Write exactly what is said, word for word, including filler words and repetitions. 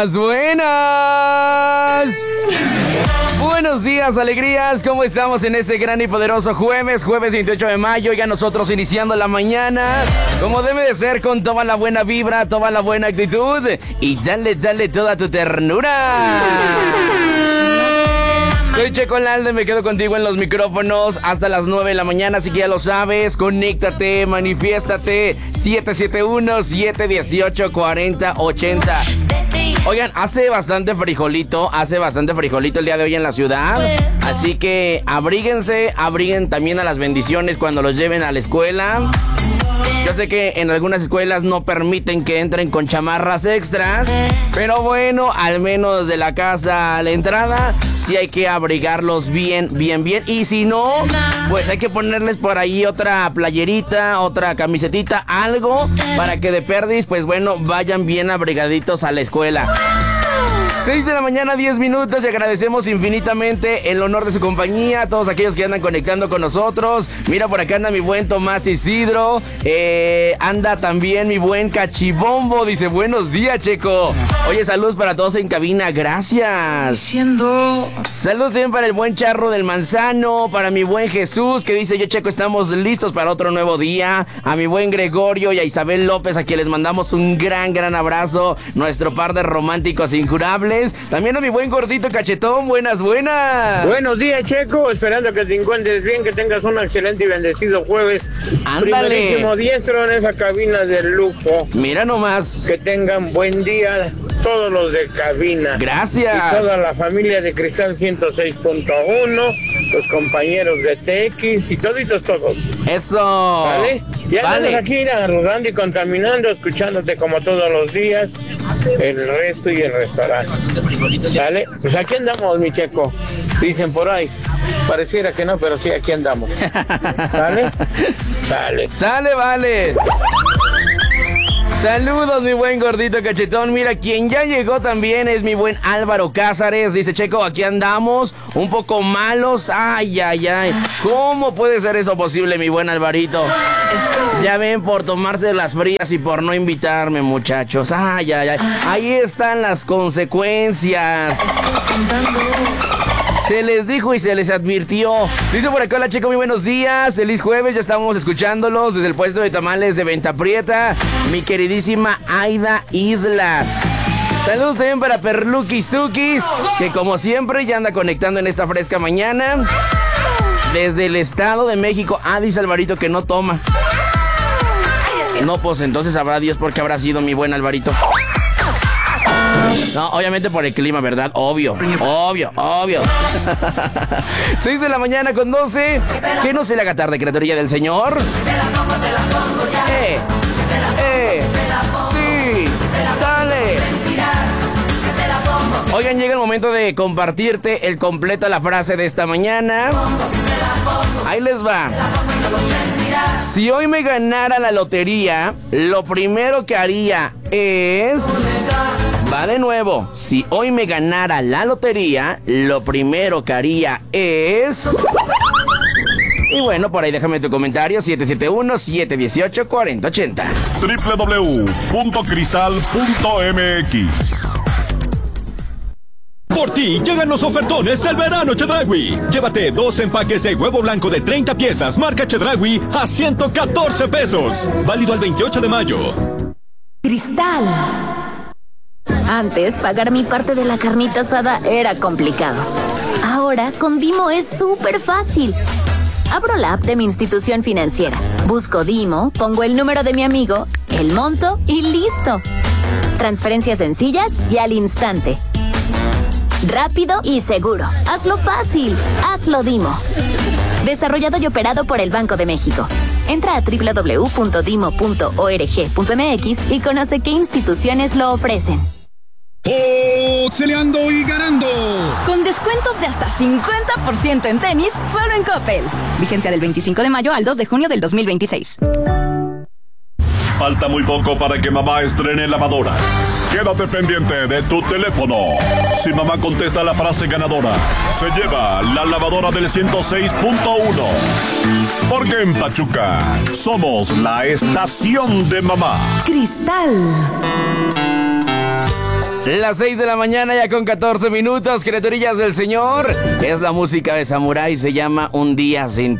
Buenas, buenas. Buenos días, alegrías. ¿Cómo estamos en este gran y poderoso jueves? Jueves veintiocho de mayo. Ya nosotros iniciando la mañana como debe de ser, con toda la buena vibra, toda la buena actitud. Y dale, dale toda tu ternura. Soy Checo Lalde y me quedo contigo en los micrófonos hasta las nueve de la mañana, así que ya lo sabes, conéctate, manifiéstate, siete siete uno, siete uno ocho, cuatro cero ocho cero. Oigan, hace bastante frijolito, hace bastante frijolito el día de hoy en la ciudad, así que abríguense, abriguen también a las bendiciones cuando los lleven a la escuela. Yo sé que en algunas escuelas no permiten que entren con chamarras extras, pero bueno, al menos de la casa a la entrada, sí hay que abrigarlos bien, bien, bien. Y si no, pues hay que ponerles por ahí otra playerita, otra camisetita, algo, para que de perdiz, pues bueno, vayan bien abrigaditos a la escuela. seis de la mañana, diez minutos, y agradecemos infinitamente el honor de su compañía a todos aquellos que andan conectando con nosotros. Mira, por acá anda mi buen Tomás Isidro, eh, anda también mi buen Cachibombo, dice buenos días, Checo. Oye, saludos para todos en cabina, gracias. Siendo... Saludos también para el buen Charro del Manzano, para mi buen Jesús, que dice yo, Checo, estamos listos para otro nuevo día. A mi buen Gregorio y a Isabel López, a quien les mandamos un gran, gran abrazo, nuestro par de románticos incurables. También a mi buen gordito Cachetón, buenas, buenas. Buenos días, Checo, esperando que te encuentres bien, que tengas un excelente y bendecido jueves. Ándale. Primerísimo diestro en esa cabina de lujo. Mira nomás. Que tengan buen día todos los de cabina. Gracias. Y toda la familia de Cristal ciento seis punto uno, los compañeros de T X y toditos todos. Eso. ¿Vale? Ya vale. Estamos aquí rodando y contaminando, escuchándote como todos los días, el resto y el restaurante. ¿Vale? Pues aquí andamos, mi Checo. Dicen por ahí. Pareciera que no, pero sí, aquí andamos. ¿Sale? Sale. Sale, vale. Saludos, mi buen gordito Cachetón. Mira, quien ya llegó también es mi buen Álvaro Cázares. Dice, Checo, aquí andamos, un poco malos. Ay, ay, ay. ¿Cómo puede ser eso posible, mi buen Alvarito? Ya ven, por tomarse las frías y por no invitarme, muchachos. Ay, ay, ay. Ahí están las consecuencias. Se les dijo y se les advirtió. Dice por acá la Checo, muy buenos días. Feliz jueves, ya estamos escuchándolos desde el puesto de tamales de Venta Prieta. Mi queridísima Aida Islas. Saludos también para Perluquis Tuquis, que como siempre ya anda conectando en esta fresca mañana. Desde el Estado de México. Ah, dice Alvarito que no toma. No, pues entonces sabrá Dios por qué habrá sido mi buen Alvarito. No, obviamente por el clima, ¿verdad? Obvio, obvio, obvio. seis de la mañana con doce. Que no se le haga tarde, criaturilla del Señor. Eh, eh, sí, dale. Oigan, llega el momento de compartirte el completo la frase de esta mañana. Ahí les va. Si hoy me ganara la lotería, lo primero que haría es... Va de nuevo. Si hoy me ganara la lotería, lo primero que haría es... Y bueno, por ahí déjame tu comentario, siete siete uno, siete uno ocho, cuatro cero ocho cero. doble u doble u doble u punto cristal punto m x. Por ti llegan los ofertones del verano Chedraui. Llévate dos empaques de huevo blanco de treinta piezas marca Chedraui a ciento catorce pesos. Válido al veintiocho de mayo. Cristal. Antes, pagar mi parte de la carnita asada era complicado. Ahora, con Dimo es súper fácil. Abro la app de mi institución financiera, busco Dimo, pongo el número de mi amigo, el monto y listo. Transferencias sencillas y al instante. Rápido y seguro. Hazlo fácil. Hazlo Dimo. Desarrollado y operado por el Banco de México. Entra a doble u doble u doble u punto dimo punto org punto m x y conoce qué instituciones lo ofrecen. ¡Oxeleando y ganando! Con descuentos de hasta cincuenta por ciento en tenis, solo en Coppel. Vigencia del veinticinco de mayo al dos de junio del dos mil veintiséis. Falta muy poco para que mamá estrene lavadora. Quédate pendiente de tu teléfono. Si mamá contesta la frase ganadora, se lleva la lavadora del ciento seis punto uno. Porque en Pachuca somos la estación de mamá. Cristal. Las seis de la mañana ya con catorce minutos, criaturillas del Señor. Es la música de Samurai, se llama Un Día Sin Ti.